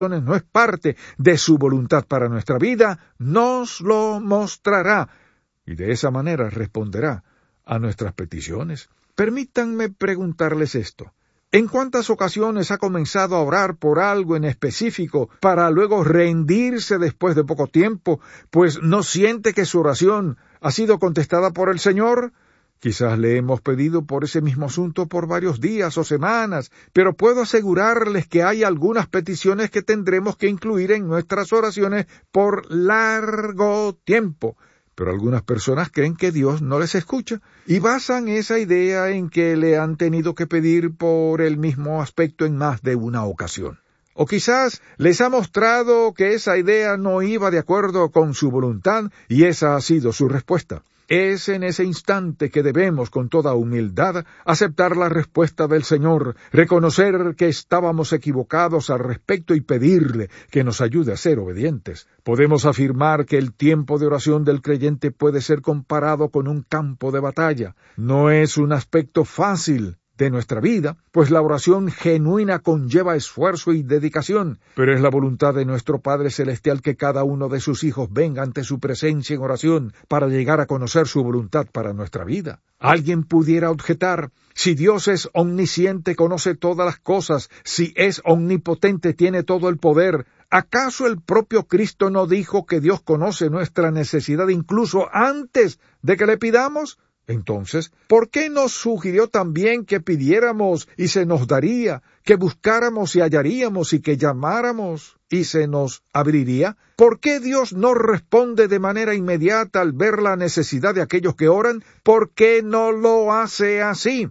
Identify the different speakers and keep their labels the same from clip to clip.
Speaker 1: no es parte de su voluntad para nuestra vida, nos lo mostrará y de esa manera responderá a nuestras peticiones. Permítanme preguntarles esto. ¿En cuántas ocasiones ha comenzado a orar por algo en específico para luego rendirse después de poco tiempo, pues no siente que su oración ha sido contestada por el Señor? Quizás le hemos pedido por ese mismo asunto por varios días o semanas, pero puedo asegurarles que hay algunas peticiones que tendremos que incluir en nuestras oraciones por largo tiempo. Pero algunas personas creen que Dios no les escucha y basan esa idea en que le han tenido que pedir por el mismo aspecto en más de una ocasión. O quizás les ha mostrado que esa idea no iba de acuerdo con su voluntad y esa ha sido su respuesta. Es en ese instante que debemos, con toda humildad, aceptar la respuesta del Señor, reconocer que estábamos equivocados al respecto y pedirle que nos ayude a ser obedientes. Podemos afirmar que el tiempo de oración del creyente puede ser comparado con un campo de batalla. No es un aspecto fácil de nuestra vida, pues la oración genuina conlleva esfuerzo y dedicación, pero es la voluntad de nuestro Padre Celestial que cada uno de sus hijos venga ante su presencia en oración para llegar a conocer su voluntad para nuestra vida. Alguien pudiera objetar: si Dios es omnisciente, conoce todas las cosas, si es omnipotente, tiene todo el poder, ¿acaso el propio Cristo no dijo que Dios conoce nuestra necesidad incluso antes de que le pidamos? Entonces, ¿por qué nos sugirió también que pidiéramos y se nos daría, que buscáramos y hallaríamos y que llamáramos y se nos abriría? ¿Por qué Dios no responde de manera inmediata al ver la necesidad de aquellos que oran? ¿Por qué no lo hace así?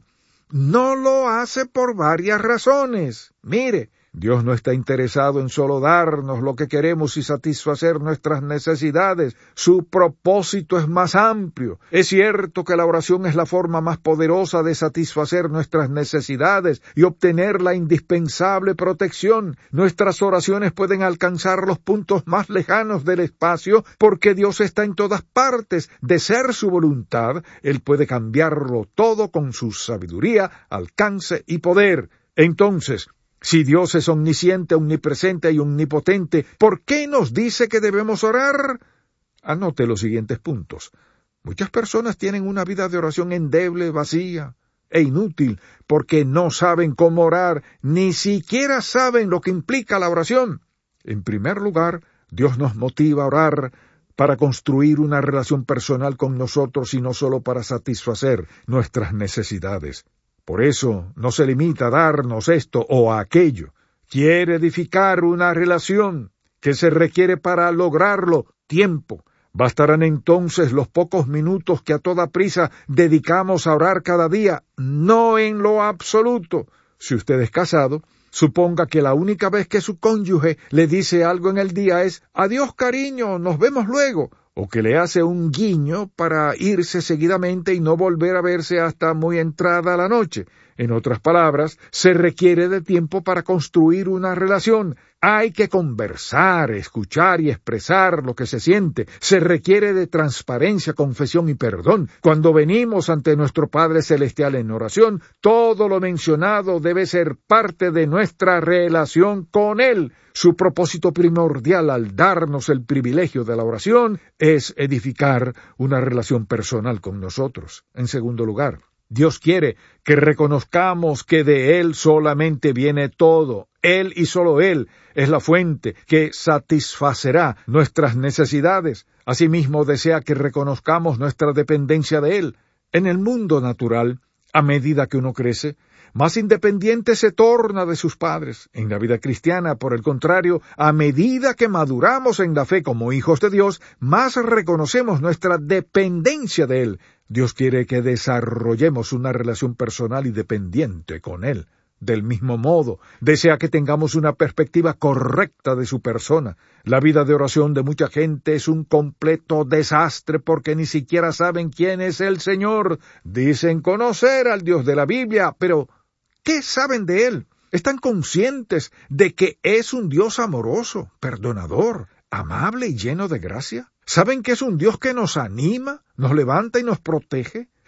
Speaker 1: No lo hace por varias razones. Mire, Dios no está interesado en solo darnos lo que queremos y satisfacer nuestras necesidades. Su propósito es más amplio. Es cierto que la oración es la forma más poderosa de satisfacer nuestras necesidades y obtener la indispensable protección. Nuestras oraciones pueden alcanzar los puntos más lejanos del espacio porque Dios está en todas partes. De ser su voluntad, Él puede cambiarlo todo con su sabiduría, alcance y poder. Entonces, si Dios es omnisciente, omnipresente y omnipotente, ¿por qué nos dice que debemos orar? Anote los siguientes puntos. Muchas personas tienen una vida de oración endeble, vacía e inútil, porque no saben cómo orar, ni siquiera saben lo que implica la oración. En primer lugar, Dios nos motiva a orar para construir una relación personal con nosotros y no solo para satisfacer nuestras necesidades. Por eso no se limita a darnos esto o aquello. Quiere edificar una relación que se requiere para lograrlo tiempo. Bastarán entonces los pocos minutos que a toda prisa dedicamos a orar cada día, no en lo absoluto. Si usted es casado, suponga que la única vez que su cónyuge le dice algo en el día es «Adiós, cariño, nos vemos luego», o que le hace un guiño para irse seguidamente y no volver a verse hasta muy entrada la noche. En otras palabras, se requiere de tiempo para construir una relación. Hay que conversar, escuchar y expresar lo que se siente. Se requiere de transparencia, confesión y perdón. Cuando venimos ante nuestro Padre Celestial en oración, todo lo mencionado debe ser parte de nuestra relación con Él. Su propósito primordial al darnos el privilegio de la oración es edificar una relación personal con nosotros. En segundo lugar, Dios quiere que reconozcamos que de Él solamente viene todo. Él y solo Él es la fuente que satisfacerá nuestras necesidades. Asimismo, desea que reconozcamos nuestra dependencia de Él. En el mundo natural, a medida que uno crece, más independiente se torna de sus padres. En la vida cristiana, por el contrario, a medida que maduramos en la fe como hijos de Dios, más reconocemos nuestra dependencia de Él. Dios quiere que desarrollemos una relación personal y dependiente con Él. Del mismo modo, desea que tengamos una perspectiva correcta de su persona. La vida de oración de mucha gente es un completo desastre porque ni siquiera saben quién es el Señor. Dicen conocer al Dios de la Biblia, pero ¿qué saben de Él? ¿Están conscientes de que es un Dios amoroso, perdonador, amable y lleno de gracia? ¿Saben que es un Dios que nos anima, nos levanta y nos protege?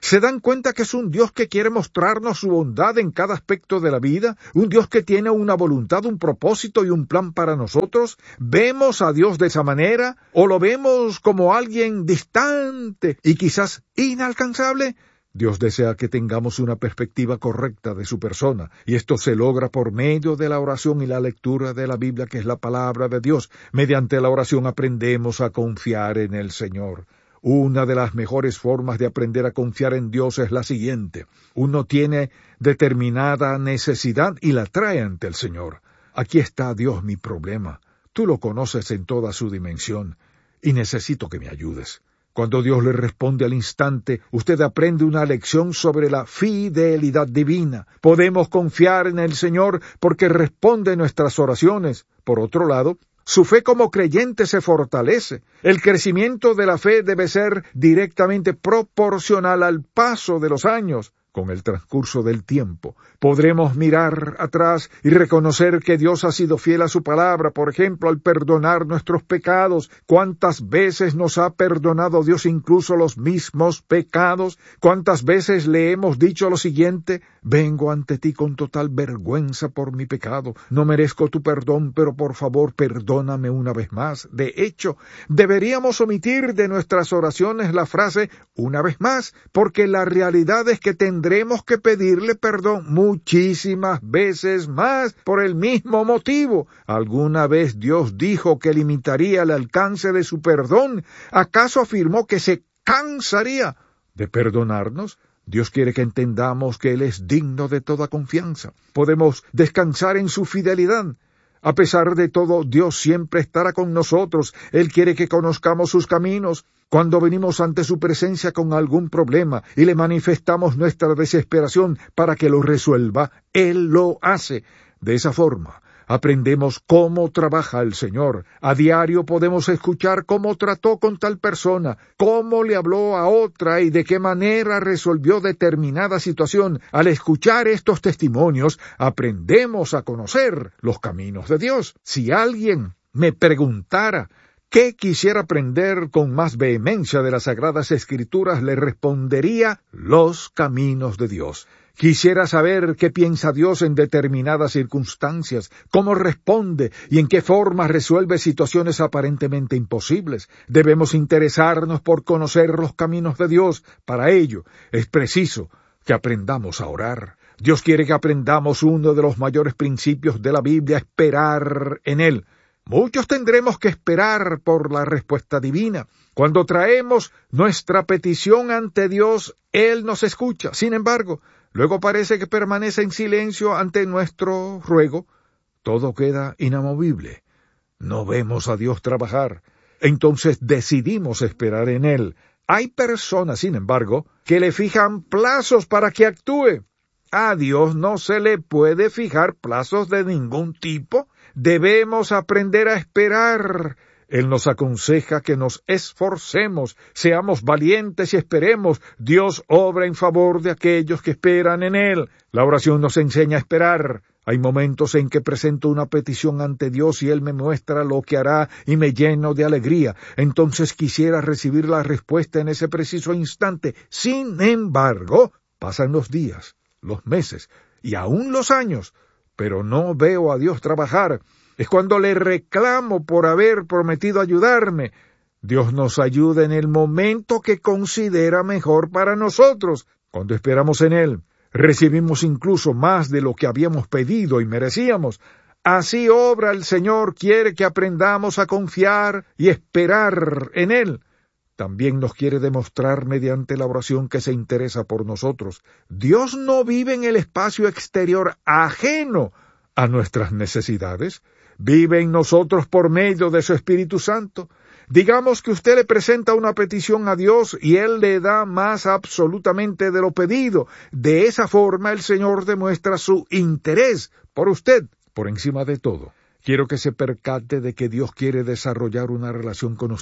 Speaker 1: ¿Se dan cuenta que es un Dios que quiere mostrarnos su bondad en cada aspecto de la vida? ¿Un Dios que tiene una voluntad, un propósito y un plan para nosotros? ¿Vemos a Dios de esa manera? ¿O lo vemos como alguien distante y quizás inalcanzable? Dios desea que tengamos una perspectiva correcta de su persona, y esto se logra por medio de la oración y la lectura de la Biblia, que es la palabra de Dios. Mediante la oración aprendemos a confiar en el Señor. Una de las mejores formas de aprender a confiar en Dios es la siguiente. Uno tiene determinada necesidad y la trae ante el Señor. Aquí está, Dios, mi problema. Tú lo conoces en toda su dimensión, y necesito que me ayudes. Cuando Dios le responde al instante, usted aprende una lección sobre la fidelidad divina. Podemos confiar en el Señor porque responde nuestras oraciones. Por otro lado, su fe como creyente se fortalece. El crecimiento de la fe debe ser directamente proporcional al paso de los años. Con el transcurso del tiempo, podremos mirar atrás y reconocer que Dios ha sido fiel a su palabra, por ejemplo, al perdonar nuestros pecados. ¿Cuántas veces nos ha perdonado Dios incluso los mismos pecados? ¿Cuántas veces le hemos dicho lo siguiente? Vengo ante ti con total vergüenza por mi pecado. No merezco tu perdón, pero por favor perdóname una vez más. De hecho, deberíamos omitir de nuestras oraciones la frase una vez más, porque la realidad es que tendremos que pedirle perdón muchísimas veces más por el mismo motivo. ¿Alguna vez Dios dijo que limitaría el alcance de su perdón? ¿Acaso afirmó que se cansaría de perdonarnos? Dios quiere que entendamos que Él es digno de toda confianza. Podemos descansar en su fidelidad. A pesar de todo, Dios siempre estará con nosotros. Él quiere que conozcamos sus caminos. Cuando venimos ante su presencia con algún problema y le manifestamos nuestra desesperación para que lo resuelva, Él lo hace. De esa forma, aprendemos cómo trabaja el Señor. A diario podemos escuchar cómo trató con tal persona, cómo le habló a otra y de qué manera resolvió determinada situación. Al escuchar estos testimonios, aprendemos a conocer los caminos de Dios. Si alguien me preguntara ¿qué quisiera aprender con más vehemencia de las Sagradas Escrituras? Le respondería los caminos de Dios. Quisiera saber qué piensa Dios en determinadas circunstancias, cómo responde y en qué forma resuelve situaciones aparentemente imposibles. Debemos interesarnos por conocer los caminos de Dios. Para ello, es preciso que aprendamos a orar. Dios quiere que aprendamos uno de los mayores principios de la Biblia, esperar en Él. Muchos tendremos que esperar por la respuesta divina. Cuando traemos nuestra petición ante Dios, Él nos escucha. Sin embargo, luego parece que permanece en silencio ante nuestro ruego. Todo queda inamovible. No vemos a Dios trabajar. Entonces decidimos esperar en Él. Hay personas, sin embargo, que le fijan plazos para que actúe. A Dios no se le puede fijar plazos de ningún tipo. Debemos aprender a esperar. Él nos aconseja que nos esforcemos, seamos valientes y esperemos. Dios obra en favor de aquellos que esperan en Él. La oración nos enseña a esperar. Hay momentos en que presento una petición ante Dios y Él me muestra lo que hará y me lleno de alegría. Entonces quisiera recibir la respuesta en ese preciso instante. Sin embargo, pasan los días, los meses y aún los años, pero no veo a Dios trabajar. Es cuando le reclamo por haber prometido ayudarme. Dios nos ayuda en el momento que considera mejor para nosotros. Cuando esperamos en Él, recibimos incluso más de lo que habíamos pedido y merecíamos. Así obra el Señor, quiere que aprendamos a confiar y esperar en Él. También nos quiere demostrar mediante la oración que se interesa por nosotros. Dios no vive en el espacio exterior ajeno a nuestras necesidades. Vive en nosotros por medio de su Espíritu Santo. Digamos que usted le presenta una petición a Dios y Él le da más absolutamente de lo pedido. De esa forma el Señor demuestra su interés por usted. Por encima de todo, quiero que se percate de que Dios quiere desarrollar una relación con usted.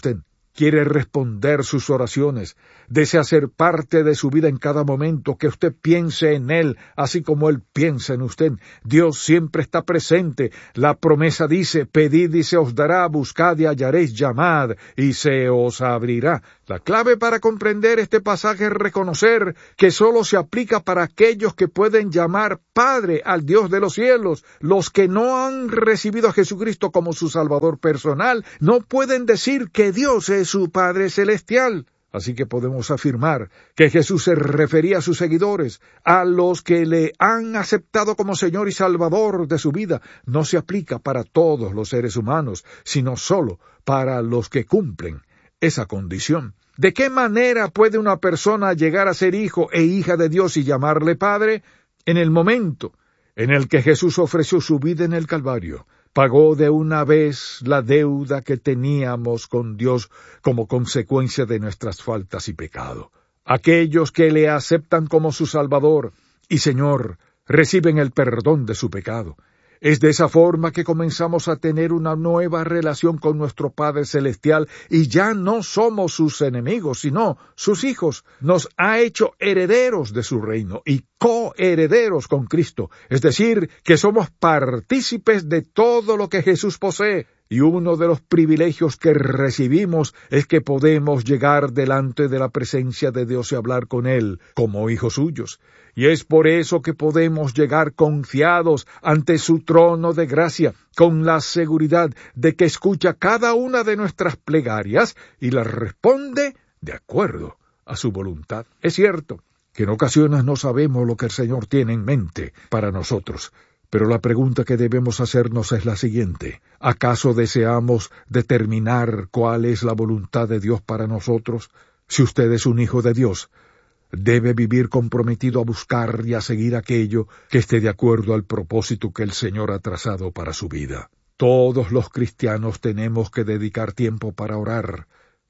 Speaker 1: quiere responder sus oraciones, desea ser parte de su vida en cada momento, que usted piense en Él, así como Él piensa en usted. Dios siempre está presente. La promesa dice, pedid y se os dará, buscad y hallaréis, llamad y se os abrirá. La clave para comprender este pasaje es reconocer que solo se aplica para aquellos que pueden llamar Padre al Dios de los cielos. Los que no han recibido a Jesucristo como su Salvador personal no pueden decir que Dios es su Padre celestial. Así que podemos afirmar que Jesús se refería a sus seguidores, a los que le han aceptado como Señor y Salvador de su vida. No se aplica para todos los seres humanos, sino solo para los que cumplen esa condición. ¿De qué manera puede una persona llegar a ser hijo e hija de Dios y llamarle Padre? En el momento en el que Jesús ofreció su vida en el Calvario, pagó de una vez la deuda que teníamos con Dios como consecuencia de nuestras faltas y pecado. Aquellos que le aceptan como su Salvador y Señor reciben el perdón de su pecado. Es de esa forma que comenzamos a tener una nueva relación con nuestro Padre Celestial y ya no somos sus enemigos, sino sus hijos. Nos ha hecho herederos de su reino y coherederos con Cristo, es decir, que somos partícipes de todo lo que Jesús posee. Y uno de los privilegios que recibimos es que podemos llegar delante de la presencia de Dios y hablar con Él como hijos suyos. Y es por eso que podemos llegar confiados ante su trono de gracia, con la seguridad de que escucha cada una de nuestras plegarias y las responde de acuerdo a su voluntad. Es cierto que en ocasiones no sabemos lo que el Señor tiene en mente para nosotros, pero la pregunta que debemos hacernos es la siguiente: ¿acaso deseamos determinar cuál es la voluntad de Dios para nosotros? Si usted es un hijo de Dios, debe vivir comprometido a buscar y a seguir aquello que esté de acuerdo al propósito que el Señor ha trazado para su vida. Todos los cristianos tenemos que dedicar tiempo para orar,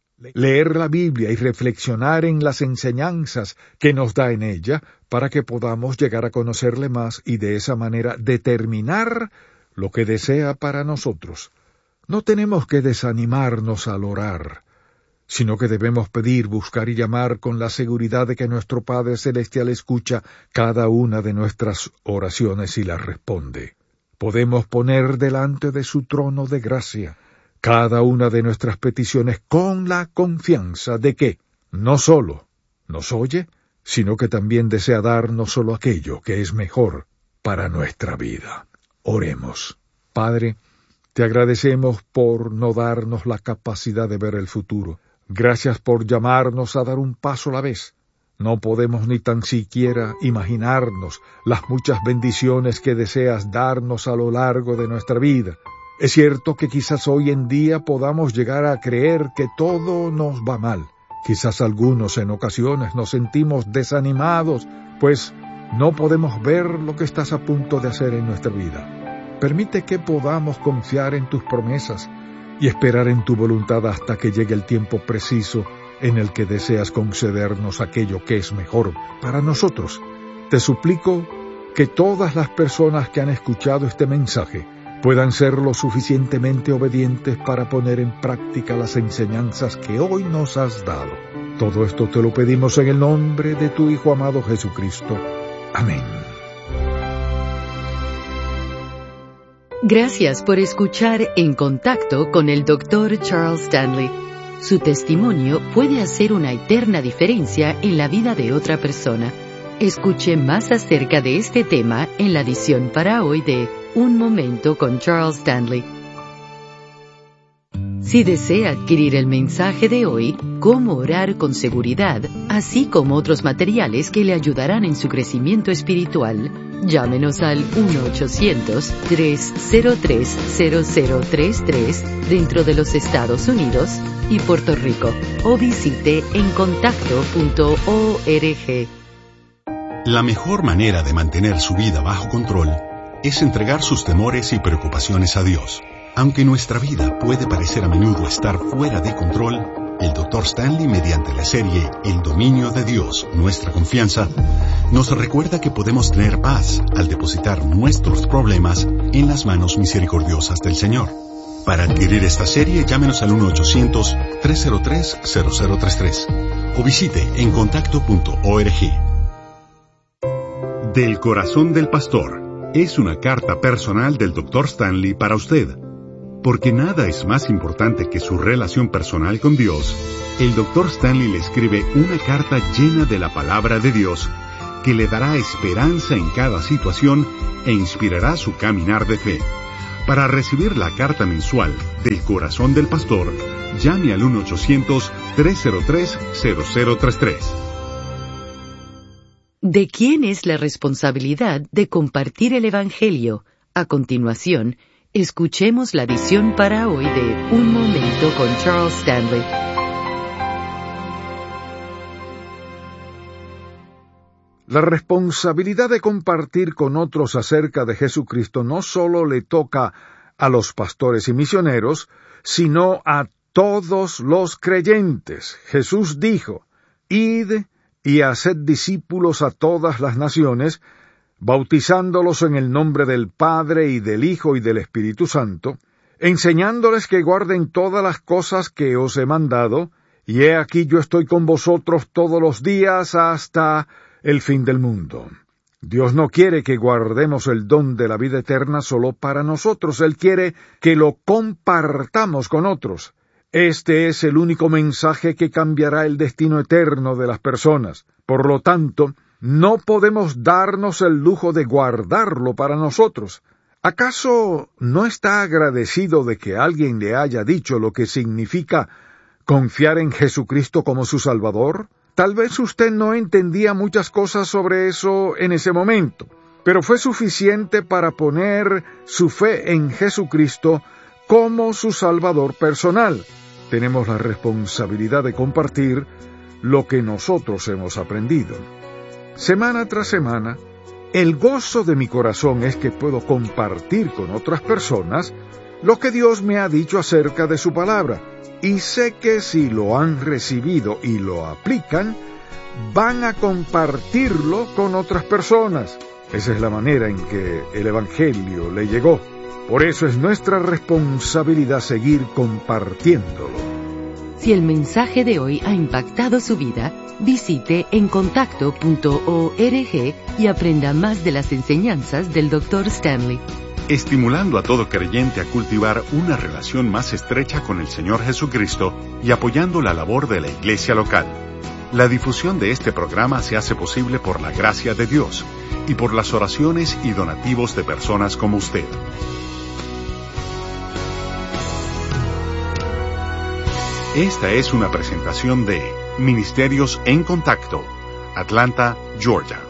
Speaker 1: leer la Biblia y reflexionar en las enseñanzas que nos da en ella, para que podamos llegar a conocerle más y de esa manera determinar lo que desea para nosotros. No tenemos que desanimarnos al orar, sino que debemos pedir, buscar y llamar con la seguridad de que nuestro Padre Celestial escucha cada una de nuestras oraciones y las responde. Podemos poner delante de su trono de gracia cada una de nuestras peticiones con la confianza de que no solo nos oye, sino que también desea darnos solo aquello que es mejor para nuestra vida. Oremos. Padre, te agradecemos por no darnos la capacidad de ver el futuro. Gracias por llamarnos a dar un paso a la vez. No podemos ni tan siquiera imaginarnos las muchas bendiciones que deseas darnos a lo largo de nuestra vida. Es cierto que quizás hoy en día podamos llegar a creer que todo nos va mal. Quizás algunos en ocasiones nos sentimos desanimados, pues no podemos ver lo que estás a punto de hacer en nuestra vida. Permite que podamos confiar en tus promesas y esperar en tu voluntad hasta que llegue el tiempo preciso en el que deseas concedernos aquello que es mejor para nosotros. Te suplico que todas las personas que han escuchado este mensaje puedan ser lo suficientemente obedientes para poner en práctica las enseñanzas que hoy nos has dado. Todo esto te lo pedimos en el nombre de tu Hijo amado Jesucristo. Amén.
Speaker 2: Gracias por escuchar En Contacto con el Dr. Charles Stanley. Su testimonio puede hacer una eterna diferencia en la vida de otra persona. Escuche más acerca de este tema en la edición para hoy de Un Momento con Charles Stanley. Si desea adquirir el mensaje de hoy, Cómo orar con seguridad, así como otros materiales que le ayudarán en su crecimiento espiritual, llámenos al 1-800-303-0033 dentro de los Estados Unidos y Puerto Rico, o visite encontacto.org.
Speaker 3: La mejor manera de mantener su vida bajo control es entregar sus temores y preocupaciones a Dios. Aunque nuestra vida puede parecer a menudo estar fuera de control, el Dr. Stanley, mediante la serie El Dominio de Dios, Nuestra Confianza, nos recuerda que podemos tener paz al depositar nuestros problemas en las manos misericordiosas del Señor. Para adquirir esta serie, llámenos al 1-800 1-800-303-0033 o visite encontacto.org. Del corazón del pastor es una carta personal del Dr. Stanley para usted. Porque nada es más importante que su relación personal con Dios, el Dr. Stanley le escribe una carta llena de la palabra de Dios que le dará esperanza en cada situación e inspirará su caminar de fe. Para recibir la carta mensual del corazón del pastor, llame al 1-800-303-0033.
Speaker 2: ¿De quién es la responsabilidad de compartir el Evangelio? A continuación, escuchemos la visión para hoy de Un Momento con Charles Stanley.
Speaker 1: La responsabilidad de compartir con otros acerca de Jesucristo no solo le toca a los pastores y misioneros, sino a todos los creyentes. Jesús dijo, «Id y haced discípulos a todas las naciones, bautizándolos en el nombre del Padre y del Hijo y del Espíritu Santo, enseñándoles que guarden todas las cosas que os he mandado, y he aquí yo estoy con vosotros todos los días hasta el fin del mundo». Dios no quiere que guardemos el don de la vida eterna solo para nosotros. Él quiere que lo compartamos con otros. Este es el único mensaje que cambiará el destino eterno de las personas. Por lo tanto, no podemos darnos el lujo de guardarlo para nosotros. ¿Acaso no está agradecido de que alguien le haya dicho lo que significa confiar en Jesucristo como su Salvador? Tal vez usted no entendía muchas cosas sobre eso en ese momento, pero fue suficiente para poner su fe en Jesucristo como su Salvador personal. Tenemos la responsabilidad de compartir lo que nosotros hemos aprendido. Semana tras semana, el gozo de mi corazón es que puedo compartir con otras personas lo que Dios me ha dicho acerca de su palabra, y sé que si lo han recibido y lo aplican, van a compartirlo con otras personas. Esa es la manera en que el Evangelio le llegó. Por eso es nuestra responsabilidad seguir compartiéndolo.
Speaker 2: Si el mensaje de hoy ha impactado su vida, visite encontacto.org y aprenda más de las enseñanzas del Dr. Stanley.
Speaker 3: Estimulando a todo creyente a cultivar una relación más estrecha con el Señor Jesucristo y apoyando la labor de la iglesia local. La difusión de este programa se hace posible por la gracia de Dios y por las oraciones y donativos de personas como usted. Esta es una presentación de Ministerios en Contacto, Atlanta, Georgia.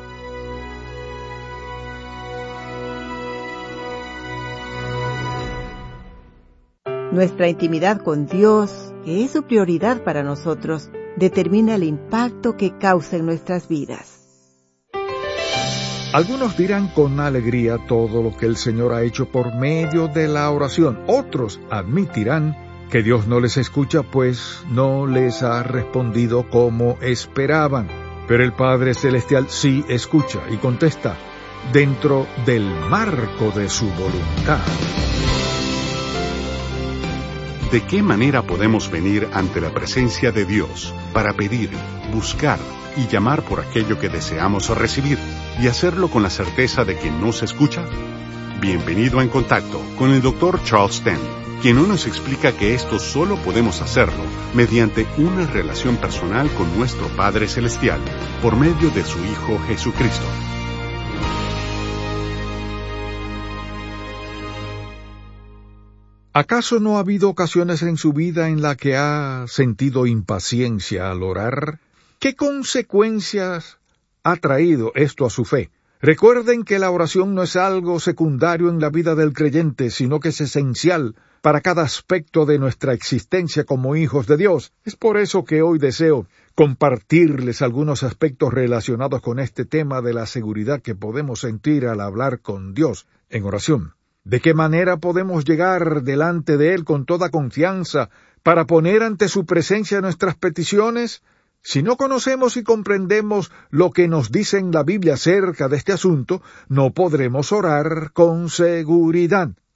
Speaker 4: Nuestra intimidad con Dios, que es su prioridad para nosotros, determina el impacto que causa en nuestras vidas.
Speaker 1: Algunos dirán con alegría todo lo que el Señor ha hecho por medio de la oración. Otros admitirán que Dios no les escucha, pues no les ha respondido como esperaban. Pero el Padre Celestial sí escucha y contesta dentro del marco de su voluntad.
Speaker 3: ¿De qué manera podemos venir ante la presencia de Dios para pedir, buscar y llamar por aquello que deseamos recibir y hacerlo con la certeza de que nos escucha? Bienvenido a En Contacto con el Dr. Charles Stanley, quien hoy nos explica que esto solo podemos hacerlo mediante una relación personal con nuestro Padre Celestial por medio de su Hijo Jesucristo.
Speaker 1: ¿Acaso no ha habido ocasiones en su vida en la que ha sentido impaciencia al orar? ¿Qué consecuencias ha traído esto a su fe? Recuerden que la oración no es algo secundario en la vida del creyente, sino que es esencial para cada aspecto de nuestra existencia como hijos de Dios. Es por eso que hoy deseo compartirles algunos aspectos relacionados con este tema de la seguridad que podemos sentir al hablar con Dios en oración. ¿De qué manera podemos llegar delante de Él con toda confianza para poner ante su presencia nuestras peticiones? Si no conocemos y comprendemos lo que nos dice en la Biblia acerca de este asunto, no podremos orar con seguridad.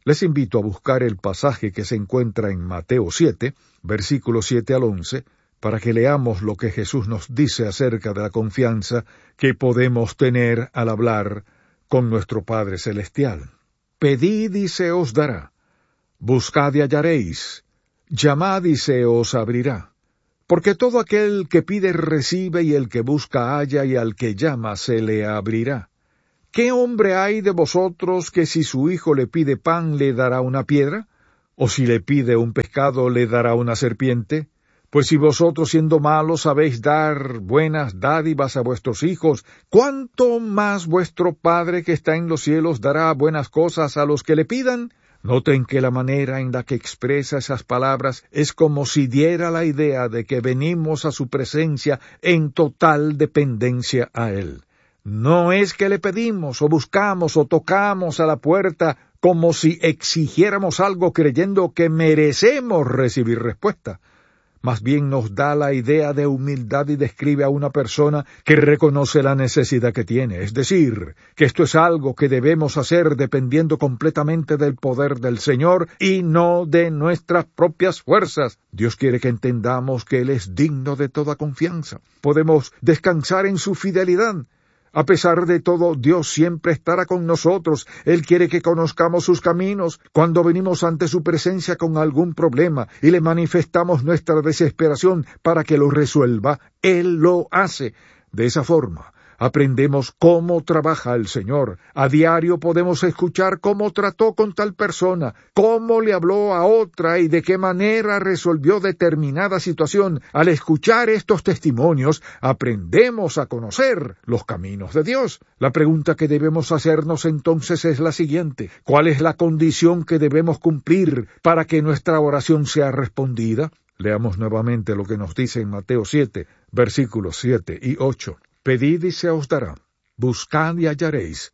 Speaker 1: Les invito a buscar el pasaje que se encuentra en Mateo 7, versículos 7 al 11, para que leamos lo que Jesús nos dice acerca de la confianza que podemos tener al hablar con nuestro Padre Celestial. Pedid y se os dará, buscad y hallaréis, llamad y se os abrirá. Porque todo aquel que pide recibe, y el que busca halla, y al que llama se le abrirá. ¿Qué hombre hay de vosotros que si su hijo le pide pan le dará una piedra? ¿O si le pide un pescado le dará una serpiente? Pues si vosotros siendo malos sabéis dar buenas dádivas a vuestros hijos, ¿cuánto más vuestro Padre que está en los cielos dará buenas cosas a los que le pidan? Noten que la manera en la que expresa esas palabras es como si diera la idea de que venimos a su presencia en total dependencia a Él. No es que le pedimos o buscamos o tocamos a la puerta como si exigiéramos algo creyendo que merecemos recibir respuesta. Más bien nos da la idea de humildad y describe a una persona que reconoce la necesidad que tiene. Es decir, que esto es algo que debemos hacer dependiendo completamente del poder del Señor y no de nuestras propias fuerzas. Dios quiere que entendamos que Él es digno de toda confianza. Podemos descansar en su fidelidad. A pesar de todo, Dios siempre estará con nosotros. Él quiere que conozcamos sus caminos. Cuando venimos ante su presencia con algún problema y le manifestamos nuestra desesperación para que lo resuelva, Él lo hace. De esa forma, aprendemos cómo trabaja el Señor. A diario podemos escuchar cómo trató con tal persona, cómo le habló a otra y de qué manera resolvió determinada situación. Al escuchar estos testimonios, aprendemos a conocer los caminos de Dios. La pregunta que debemos hacernos entonces es la siguiente: ¿cuál es la condición que debemos cumplir para que nuestra oración sea respondida? Leamos nuevamente lo que nos dice en Mateo 7, versículos 7 y 8. Pedid y se os dará, buscad y hallaréis,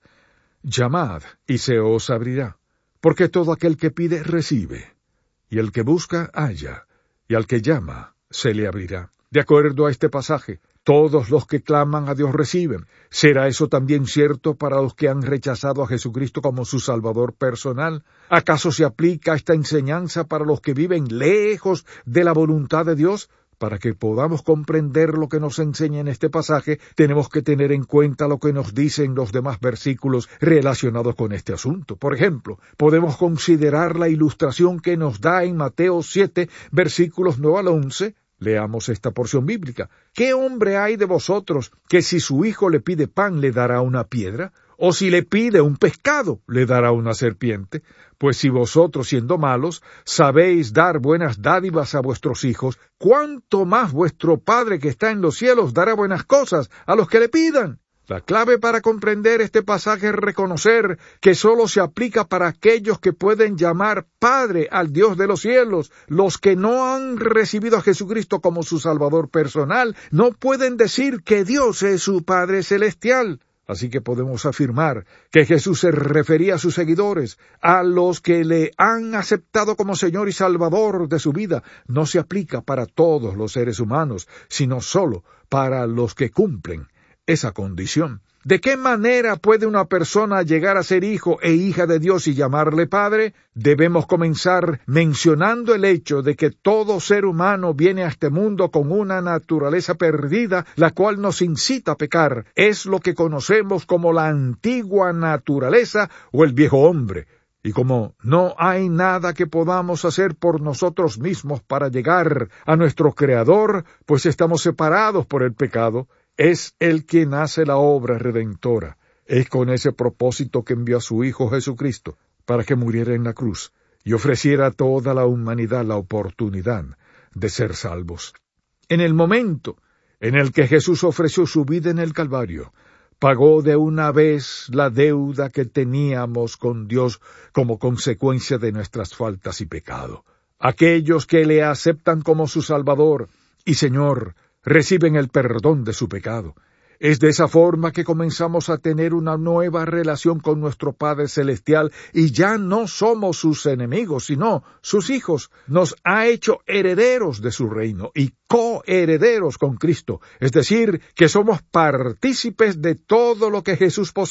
Speaker 1: llamad y se os abrirá. Porque todo aquel que pide recibe, y el que busca halla, y al que llama se le abrirá. De acuerdo a este pasaje, todos los que claman a Dios reciben. ¿Será eso también cierto para los que han rechazado a Jesucristo como su Salvador personal? ¿Acaso se aplica esta enseñanza para los que viven lejos de la voluntad de Dios? Para que podamos comprender lo que nos enseña en este pasaje, tenemos que tener en cuenta lo que nos dicen los demás versículos relacionados con este asunto. Por ejemplo, podemos considerar la ilustración que nos da en Mateo 7, versículos 9 al 11. Leamos esta porción bíblica. ¿Qué hombre hay de vosotros que si su hijo le pide pan le dará una piedra? ¿O si le pide un pescado le dará una serpiente? Pues si vosotros, siendo malos, sabéis dar buenas dádivas a vuestros hijos, ¿cuánto más vuestro Padre que está en los cielos dará buenas cosas a los que le pidan? La clave para comprender este pasaje es reconocer que solo se aplica para aquellos que pueden llamar Padre al Dios de los cielos. Los que no han recibido a Jesucristo como su Salvador personal no pueden decir que Dios es su Padre celestial. Así que podemos afirmar que Jesús se refería a sus seguidores, a los que le han aceptado como Señor y Salvador de su vida. No se aplica para todos los seres humanos, sino solo para los que cumplen esa condición. ¿De qué manera puede una persona llegar a ser hijo e hija de Dios y llamarle Padre? Debemos comenzar mencionando el hecho de que todo ser humano viene a este mundo con una naturaleza perdida, la cual nos incita a pecar. Es lo que conocemos como la antigua naturaleza o el viejo hombre. Y como no hay nada que podamos hacer por nosotros mismos para llegar a nuestro Creador, pues estamos separados por el pecado, es Él quien hace la obra redentora. Es con ese propósito que envió a su Hijo Jesucristo para que muriera en la cruz y ofreciera a toda la humanidad la oportunidad de ser salvos. En el momento en el que Jesús ofreció su vida en el Calvario, pagó de una vez la deuda que teníamos con Dios como consecuencia de nuestras faltas y pecado. Aquellos que le aceptan como su Salvador y Señor reciben el perdón de su pecado. Es de esa forma que comenzamos a tener una nueva relación con nuestro Padre Celestial y ya no somos sus enemigos, sino sus hijos. Nos ha hecho herederos de su reino y coherederos con Cristo, es decir, que somos partícipes de todo lo que Jesús posee.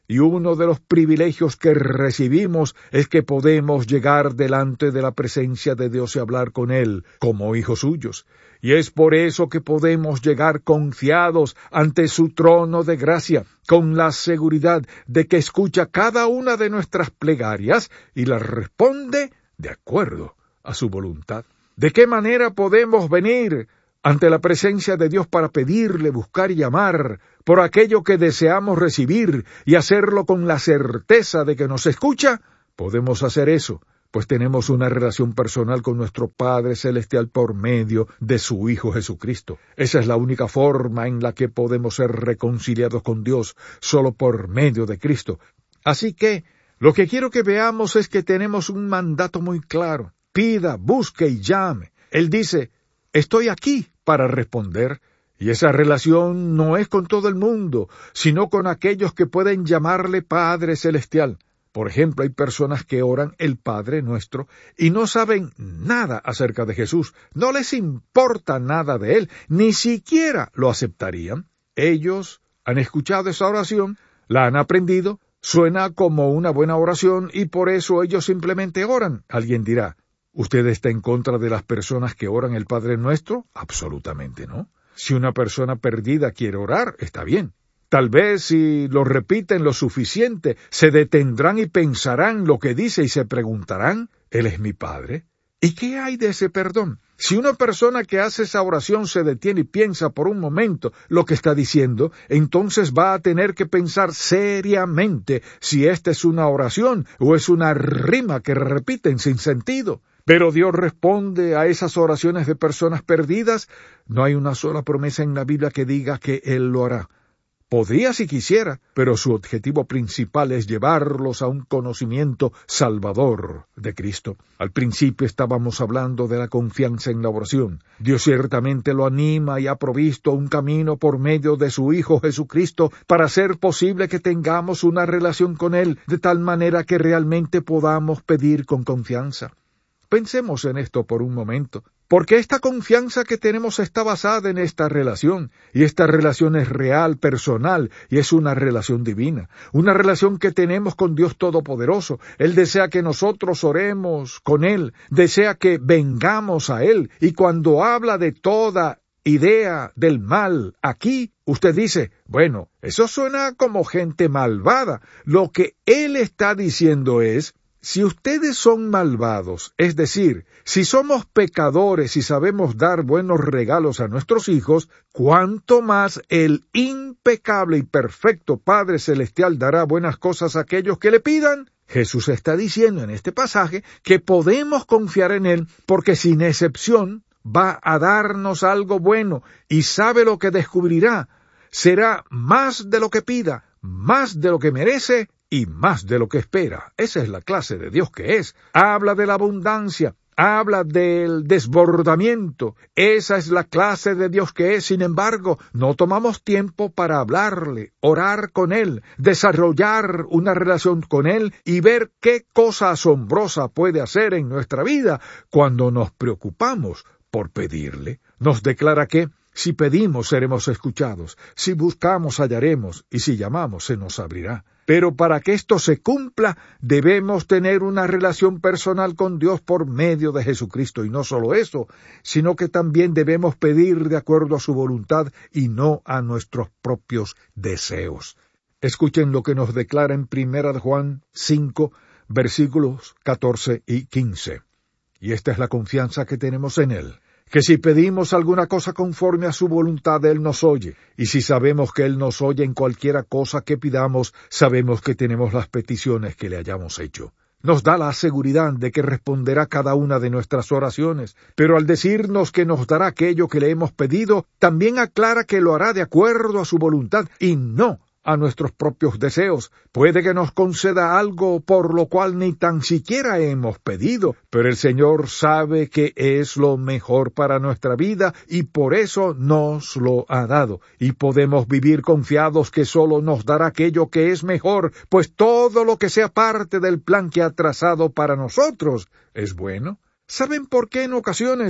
Speaker 1: y uno de los privilegios que recibimos es que podemos llegar delante de la presencia de Dios y hablar con Él como hijos suyos. Y es por eso que podemos llegar confiados ante su trono de gracia, con la seguridad de que escucha cada una de nuestras plegarias y las responde de acuerdo a su voluntad. ¿De qué manera podemos venir ante la presencia de Dios para pedirle, buscar y llamar por aquello que deseamos recibir y hacerlo con la certeza de que nos escucha? Podemos hacer eso, pues tenemos una relación personal con nuestro Padre Celestial por medio de su Hijo Jesucristo. Esa es la única forma en la que podemos ser reconciliados con Dios, solo por medio de Cristo. Así que, lo que quiero que veamos es que tenemos un mandato muy claro. Pida, busque y llame. Él dice, estoy aquí para responder, y esa relación no es con todo el mundo, sino con aquellos que pueden llamarle Padre Celestial. Por ejemplo, hay personas que oran el Padre Nuestro y no saben nada acerca de Jesús, no les importa nada de Él, ni siquiera lo aceptarían. Ellos han escuchado esa oración, la han aprendido, suena como una buena oración y por eso ellos simplemente oran. Alguien dirá, ¿usted está en contra de las personas que oran el Padre Nuestro? Absolutamente no. Si una persona perdida quiere orar, está bien. Tal vez si lo repiten lo suficiente, se detendrán y pensarán lo que dice y se preguntarán, ¿Él es mi Padre? ¿Y qué hay de ese perdón? Si una persona que hace esa oración se detiene y piensa por un momento lo que está diciendo, entonces va a tener que pensar seriamente si esta es una oración o es una rima que repiten sin sentido. Pero Dios responde a esas oraciones de personas perdidas. No hay una sola promesa en la Biblia que diga que Él lo hará. Podría si quisiera, pero su objetivo principal es llevarlos a un conocimiento salvador de Cristo. Al principio estábamos hablando de la confianza en la oración. Dios ciertamente lo anima y ha provisto un camino por medio de su Hijo Jesucristo para hacer posible que tengamos una relación con Él, de tal manera que realmente podamos pedir con confianza. Pensemos en esto por un momento, porque esta confianza que tenemos está basada en esta relación, y esta relación es real, personal, y es una relación divina, una relación que tenemos con Dios Todopoderoso. Él desea que nosotros oremos con Él, desea que vengamos a Él, y cuando habla de toda idea del mal aquí, usted dice, bueno, eso suena como gente malvada. Lo que Él está diciendo es, si ustedes son malvados, es decir, si somos pecadores y sabemos dar buenos regalos a nuestros hijos, ¿cuánto más el impecable y perfecto Padre Celestial dará buenas cosas a aquellos que le pidan? Jesús está diciendo en este pasaje que podemos confiar en Él porque sin excepción va a darnos algo bueno y sabe lo que descubrirá. Será más de lo que pida, más de lo que merece y más de lo que espera. Esa es la clase de Dios que es. Habla de la abundancia, habla del desbordamiento. Esa es la clase de Dios que es. Sin embargo, no tomamos tiempo para hablarle, orar con Él, desarrollar una relación con Él y ver qué cosa asombrosa puede hacer en nuestra vida cuando nos preocupamos por pedirle. Nos declara que si pedimos seremos escuchados, si buscamos hallaremos y si llamamos se nos abrirá. Pero para que esto se cumpla, debemos tener una relación personal con Dios por medio de Jesucristo. Y no solo eso, sino que también debemos pedir de acuerdo a su voluntad y no a nuestros propios deseos. Escuchen lo que nos declara en 1 Juan 5, versículos 14 y 15. Y esta es la confianza que tenemos en Él, que si pedimos alguna cosa conforme a su voluntad, Él nos oye. Y si sabemos que Él nos oye en cualquiera cosa que pidamos, sabemos que tenemos las peticiones que le hayamos hecho. Nos da la seguridad de que responderá cada una de nuestras oraciones, pero al decirnos que nos dará aquello que le hemos pedido, también aclara que lo hará de acuerdo a su voluntad y no a nuestros propios deseos. Puede que nos conceda algo por lo cual ni tan siquiera hemos pedido, pero el Señor sabe que es lo mejor para nuestra vida y por eso nos lo ha dado. Y podemos vivir confiados que solo nos dará aquello que es mejor, pues todo lo que sea parte del plan que ha trazado para nosotros es bueno. ¿Saben por qué en ocasiones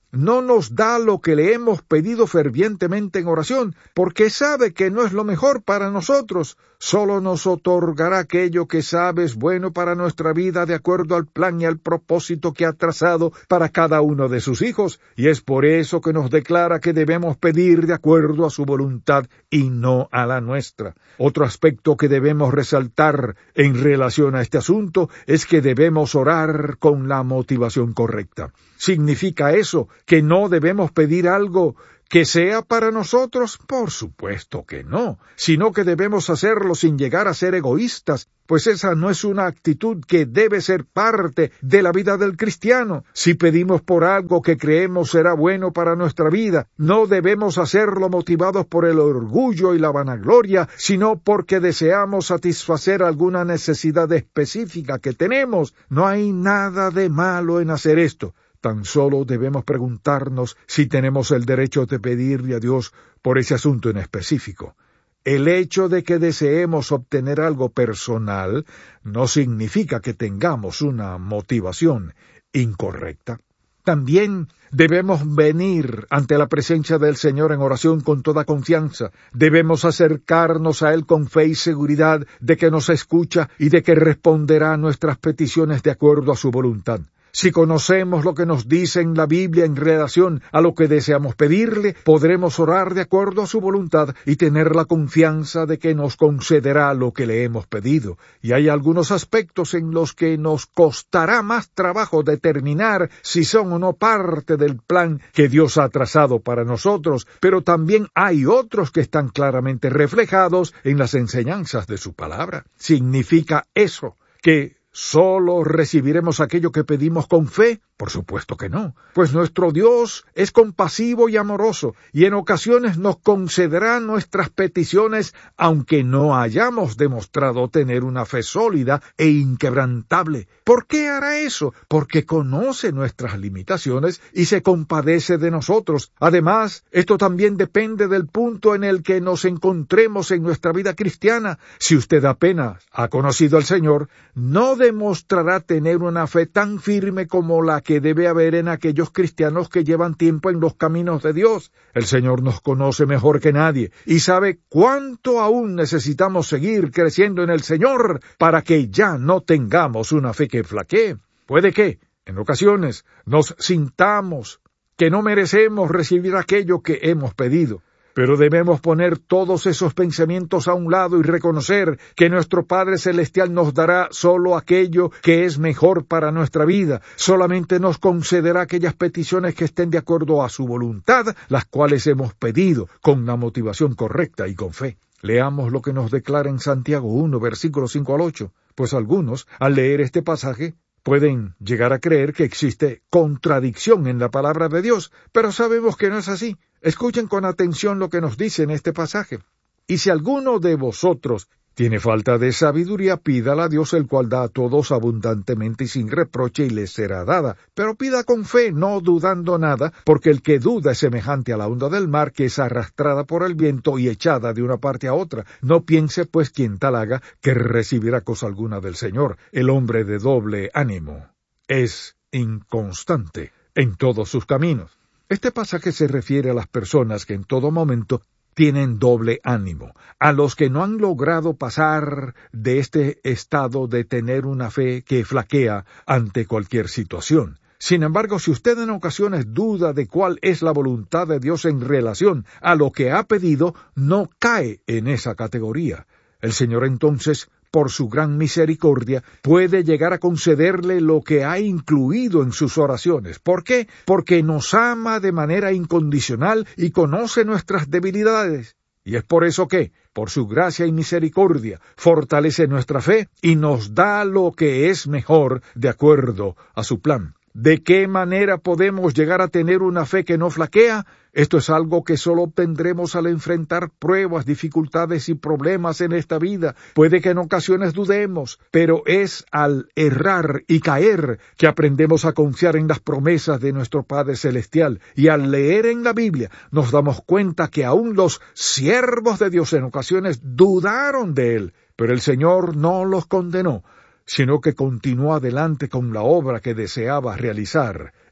Speaker 1: no nos da lo que le hemos pedido fervientemente en oración, porque sabe que no es lo mejor para nosotros. Solo nos otorgará aquello que sabe es bueno para nuestra vida de acuerdo al plan y al propósito que ha trazado para cada uno de sus hijos, y es por eso que nos declara que debemos pedir de acuerdo a su voluntad y no a la nuestra. Otro aspecto que debemos resaltar en relación a este asunto es que debemos orar con la motivación correcta. ¿Significa eso que no debemos pedir algo que sea para nosotros? Por supuesto que no, sino que debemos hacerlo sin llegar a ser egoístas, pues esa no es una actitud que debe ser parte de la vida del cristiano. Si pedimos por algo que creemos será bueno para nuestra vida, no debemos hacerlo motivados por el orgullo y la vanagloria, sino porque deseamos satisfacer alguna necesidad específica que tenemos. No hay nada de malo en hacer esto. Tan solo debemos preguntarnos si tenemos el derecho de pedirle a Dios por ese asunto en específico. El hecho de que deseemos obtener algo personal no significa que tengamos una motivación incorrecta. También debemos venir ante la presencia del Señor en oración con toda confianza. Debemos acercarnos a Él con fe y seguridad de que nos escucha y de que responderá a nuestras peticiones de acuerdo a su voluntad. Si conocemos lo que nos dice en la Biblia en relación a lo que deseamos pedirle, podremos orar de acuerdo a su voluntad y tener la confianza de que nos concederá lo que le hemos pedido. Y hay algunos aspectos en los que nos costará más trabajo determinar si son o no parte del plan que Dios ha trazado para nosotros, pero también hay otros que están claramente reflejados en las enseñanzas de su palabra. ¿Significa eso que solo recibiremos aquello que pedimos con fe? Por supuesto que no, pues nuestro Dios es compasivo y amoroso, y en ocasiones nos concederá nuestras peticiones, aunque no hayamos demostrado tener una fe sólida e inquebrantable. ¿Por qué hará eso? Porque conoce nuestras limitaciones y se compadece de nosotros. Además, esto también depende del punto en el que nos encontremos en nuestra vida cristiana. Si usted apenas ha conocido al Señor, no demostrará tener una fe tan firme como la que debe haber en aquellos cristianos que llevan tiempo en los caminos de Dios. El Señor nos conoce mejor que nadie y sabe cuánto aún necesitamos seguir creciendo en el Señor para que ya no tengamos una fe que flaquee. Puede que, en ocasiones, nos sintamos que no merecemos recibir aquello que hemos pedido. Pero debemos poner todos esos pensamientos a un lado y reconocer que nuestro Padre Celestial nos dará solo aquello que es mejor para nuestra vida. Solamente nos concederá aquellas peticiones que estén de acuerdo a su voluntad, las cuales hemos pedido con la motivación correcta y con fe. Leamos lo que nos declara en Santiago 1, versículos 5 al 8. Pues algunos, al leer este pasaje, pueden llegar a creer que existe contradicción en la palabra de Dios, pero sabemos que no es así. Escuchen con atención lo que nos dice en este pasaje. Y si alguno de vosotros tiene falta de sabiduría, pídala a Dios, el cual da a todos abundantemente y sin reproche, y les será dada. Pero pida con fe, no dudando nada, porque el que duda es semejante a la onda del mar, que es arrastrada por el viento y echada de una parte a otra. No piense, pues, quien tal haga, que recibirá cosa alguna del Señor. El hombre de doble ánimo es inconstante en todos sus caminos. Este pasaje se refiere a las personas que en todo momento tienen doble ánimo, a los que no han logrado pasar de este estado de tener una fe que flaquea ante cualquier situación. Sin embargo, si usted en ocasiones duda de cuál es la voluntad de Dios en relación a lo que ha pedido, no cae en esa categoría. El Señor entonces, por su gran misericordia, puede llegar a concederle lo que ha incluido en sus oraciones. ¿Por qué? Porque nos ama de manera incondicional y conoce nuestras debilidades. Y es por eso que, por su gracia y misericordia, fortalece nuestra fe y nos da lo que es mejor de acuerdo a su plan. ¿De qué manera podemos llegar a tener una fe que no flaquea? Esto es algo que solo obtendremos al enfrentar pruebas, dificultades y problemas en esta vida. Puede que en ocasiones dudemos, pero es al errar y caer que aprendemos a confiar en las promesas de nuestro Padre Celestial. Y al leer en la Biblia nos damos cuenta que aún los siervos de Dios en ocasiones dudaron de Él, pero el Señor no los condenó, sino que continuó adelante con la obra que deseaba realizar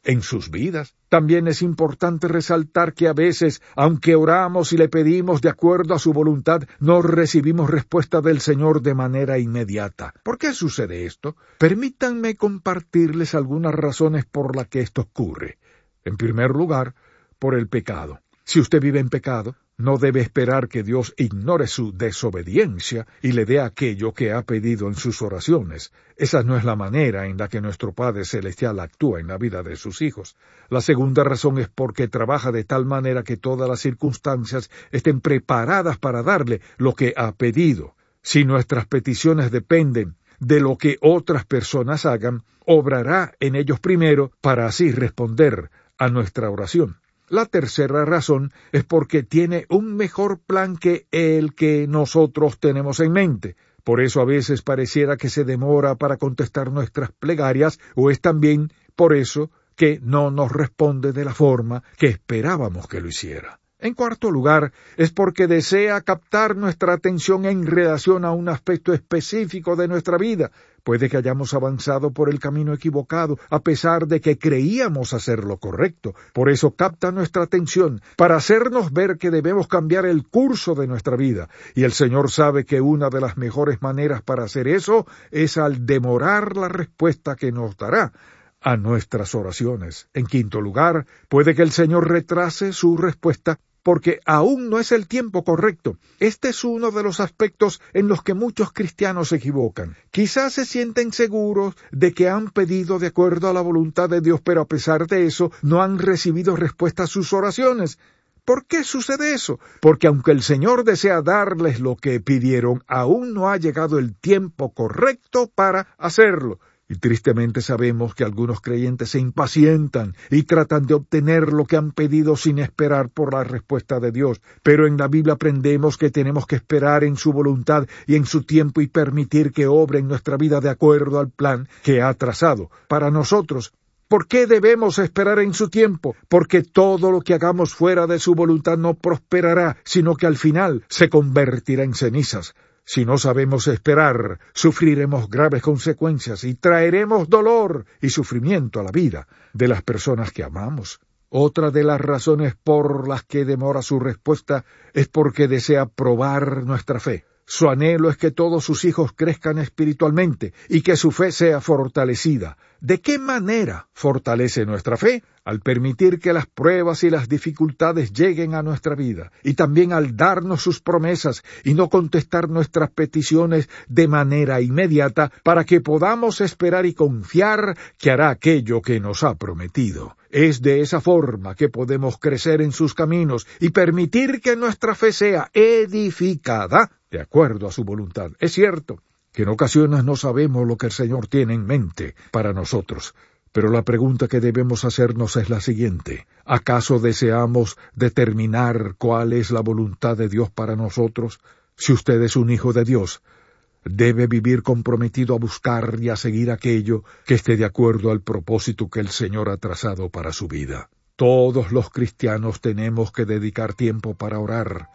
Speaker 1: en sus vidas. También es importante resaltar que a veces, aunque oramos y le pedimos de acuerdo a su voluntad, no recibimos respuesta del Señor de manera inmediata. ¿Por qué sucede esto? Permítanme compartirles algunas razones por las que esto ocurre. En primer lugar, por el pecado. Si usted vive en pecado, no debe esperar que Dios ignore su desobediencia y le dé aquello que ha pedido en sus oraciones. Esa no es la manera en la que nuestro Padre Celestial actúa en la vida de sus hijos. La segunda razón es porque trabaja de tal manera que todas las circunstancias estén preparadas para darle lo que ha pedido. Si nuestras peticiones dependen de lo que otras personas hagan, obrará en ellos primero para así responder a nuestra oración. La tercera razón es porque tiene un mejor plan que el que nosotros tenemos en mente. Por eso a veces pareciera que se demora para contestar nuestras plegarias, o es también por eso que no nos responde de la forma que esperábamos que lo hiciera. En cuarto lugar, es porque desea captar nuestra atención en relación a un aspecto específico de nuestra vida. Puede que hayamos avanzado por el camino equivocado, a pesar de que creíamos hacer lo correcto. Por eso capta nuestra atención, para hacernos ver que debemos cambiar el curso de nuestra vida. Y el Señor sabe que una de las mejores maneras para hacer eso es al demorar la respuesta que nos dará a nuestras oraciones. En quinto lugar, puede que el Señor retrase su respuesta porque aún no es el tiempo correcto. Este es uno de los aspectos en los que muchos cristianos se equivocan. Quizás se sienten seguros de que han pedido de acuerdo a la voluntad de Dios, pero a pesar de eso no han recibido respuesta a sus oraciones. ¿Por qué sucede eso? Porque aunque el Señor desea darles lo que pidieron, aún no ha llegado el tiempo correcto para hacerlo. Y tristemente sabemos que algunos creyentes se impacientan y tratan de obtener lo que han pedido sin esperar por la respuesta de Dios. Pero en la Biblia aprendemos que tenemos que esperar en su voluntad y en su tiempo y permitir que obre en nuestra vida de acuerdo al plan que ha trazado para nosotros. ¿Por qué debemos esperar en su tiempo? Porque todo lo que hagamos fuera de su voluntad no prosperará, sino que al final se convertirá en cenizas. Si no sabemos esperar, sufriremos graves consecuencias y traeremos dolor y sufrimiento a la vida de las personas que amamos. Otra de las razones por las que demora su respuesta es porque desea probar nuestra fe. Su anhelo es que todos sus hijos crezcan espiritualmente y que su fe sea fortalecida. ¿De qué manera fortalece nuestra fe? Al permitir que las pruebas y las dificultades lleguen a nuestra vida, y también al darnos sus promesas y no contestar nuestras peticiones de manera inmediata, para que podamos esperar y confiar que hará aquello que nos ha prometido. Es de esa forma que podemos crecer en sus caminos y permitir que nuestra fe sea edificada de acuerdo a su voluntad. Es cierto que en ocasiones no sabemos lo que el Señor tiene en mente para nosotros, pero la pregunta que debemos hacernos es la siguiente: ¿acaso deseamos determinar cuál es la voluntad de Dios para nosotros? Si usted es un hijo de Dios, debe vivir comprometido a buscar y a seguir aquello que esté de acuerdo al propósito que el Señor ha trazado para su vida. Todos los cristianos tenemos que dedicar tiempo para orar,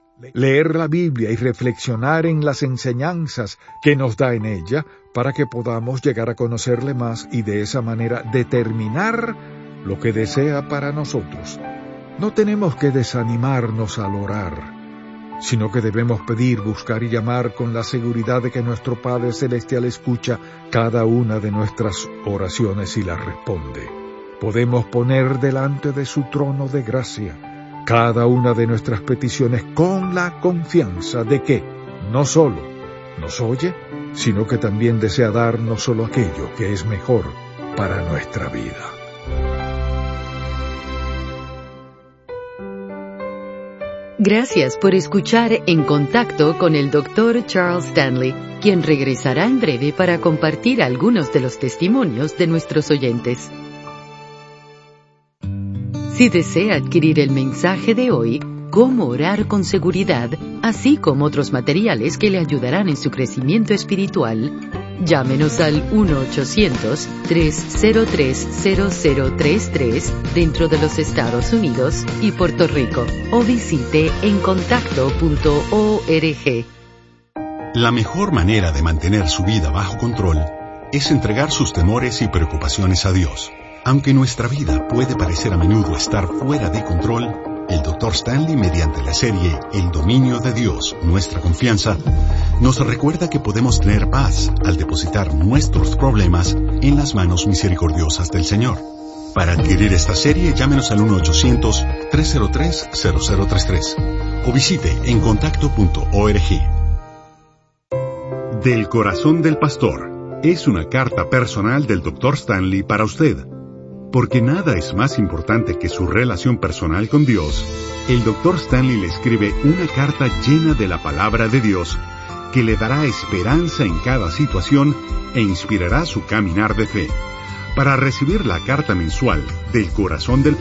Speaker 1: leer la Biblia y reflexionar en las enseñanzas que nos da en ella, para que podamos llegar a conocerle más y de esa manera determinar lo que desea para nosotros. No tenemos que desanimarnos al orar, sino que debemos pedir, buscar y llamar con la seguridad de que nuestro Padre Celestial escucha cada una de nuestras oraciones y las responde. Podemos poner delante de su trono de gracia cada una de nuestras peticiones con la confianza de que no solo nos oye, sino que también desea darnos solo aquello que es mejor para nuestra vida.
Speaker 2: Gracias por escuchar En Contacto con el Dr. Charles Stanley, quien regresará en breve para compartir algunos de los testimonios de nuestros oyentes. Si desea adquirir el mensaje de hoy, Cómo orar con seguridad, así como otros materiales que le ayudarán en su crecimiento espiritual, llámenos al 1-800-303-0033 dentro de los Estados Unidos y Puerto Rico, o visite encontacto.org.
Speaker 3: La mejor manera de mantener su vida bajo control es entregar sus temores y preocupaciones a Dios. Aunque nuestra vida puede parecer a menudo estar fuera de control, el Dr. Stanley, mediante la serie El dominio de Dios, nuestra confianza, nos recuerda que podemos tener paz al depositar nuestros problemas en las manos misericordiosas del Señor. Para adquirir esta serie, llámenos al 1-800-303-0033 o visite encontacto.org. Del corazón del pastor es una carta personal del Dr. Stanley para usted. Porque nada es más importante que su relación personal con Dios, el Dr. Stanley le escribe una carta llena de la palabra de Dios que le dará esperanza en cada situación e inspirará su caminar de fe. Para recibir la carta mensual del corazón del pastor,